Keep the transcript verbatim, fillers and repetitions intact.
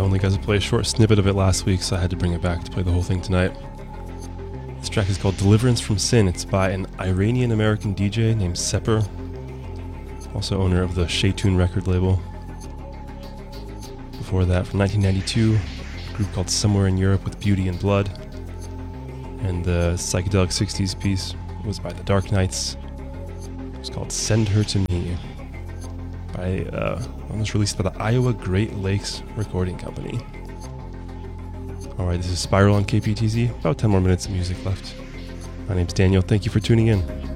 only got to play a short snippet of it last week, so I had to bring it back to play the whole thing tonight. This track is called Deliverance from Sin. It's by an Iranian-American D J named Sepper, also owner of the Shaytune record label. Before that, from nineteen ninety-two, a group called Somewhere in Europe with Beauty and Blood. And the psychedelic sixties piece was by the Dark Knights. It's called Send Her to Me. By, uh, one was released by the Iowa Great Lakes Recording Company. Alright, this is Spiral on K P T Z. About ten more minutes of music left. My name's Daniel. Thank you for tuning in.